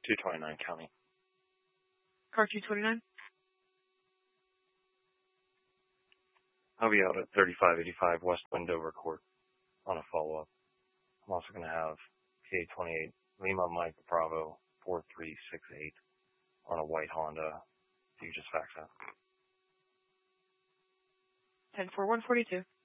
229 County. Car 229. I'll be out at 3585 West Wendover Court on a follow-up. I'm also going to have K28 Lima Mike Bravo 4368 on a white Honda. You can just fax that. 10-4142.